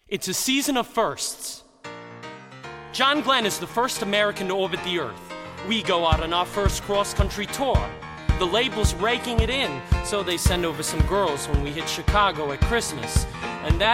It's a season of firsts. John Glenn is the first American to orbit the Earth. We go out on our first cross-country tour. The label's raking it in, so they send over some girls when we hit Chicago at Christmas. And that